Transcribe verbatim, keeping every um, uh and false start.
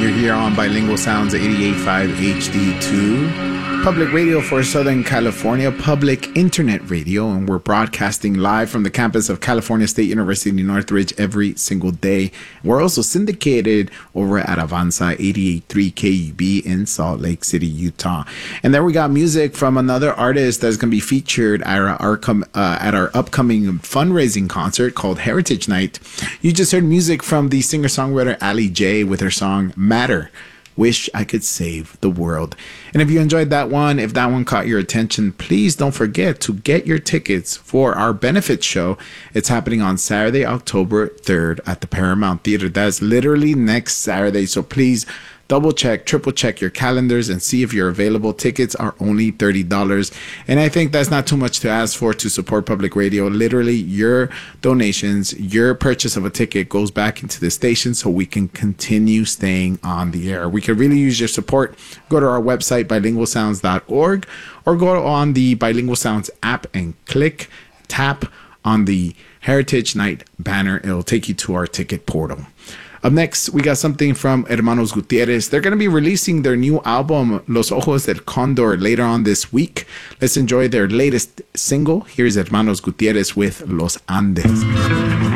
You're here on Bilingual Sounds eighty-eight point five H D two. Public radio for Southern California, public internet radio, and we're broadcasting live from the campus of California State University Northridge every single day. We're also syndicated over at Avanza eighty-eight point three K U B in Salt Lake City, Utah. And then we got music from another artist that's going to be featured at our, our uh, at our upcoming fundraising concert called Heritage Night. You just heard music from the singer-songwriter Ali J with her song Matter. Wish I Could Save the World. And if you enjoyed that one, if that one caught your attention, please don't forget to get your tickets for our benefit show. It's happening on Saturday, October third at the Paramount Theater. That's literally next Saturday. So please double check, triple check your calendars and see if you're available. Tickets are only thirty dollars. And I think that's not too much to ask for to support public radio. Literally, your donations, your purchase of a ticket goes back into the station so we can continue staying on the air. We could really use your support. Go to our website, bilingual sounds dot org, or go on the Bilingual Sounds app and click, tap on the Heritage Night banner. It'll take you to our ticket portal. Up next, we got something from Hermanos Gutierrez. They're going to be releasing their new album, Los Ojos del Condor, later on this week. Let's enjoy their latest single. Here's Hermanos Gutierrez with Los Andes.